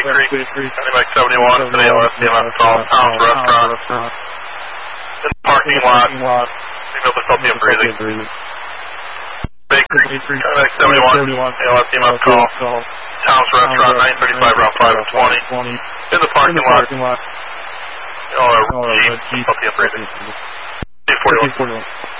Creek, County Mike 71, today LSDMS call, Tom's Restaurant. In the parking lot, signal difficulty of breathing. Bakery, County Mike 71, LSDMS call, Tom's Restaurant, 935 around 520. In the parking lot, difficulty of breathing. 841.